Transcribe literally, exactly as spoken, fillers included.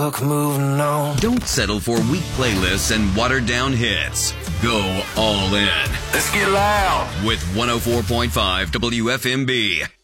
luck moving on. Don't settle for weak playlists and watered-down hits. Go all in. Let's get loud with one oh four point five W F M B.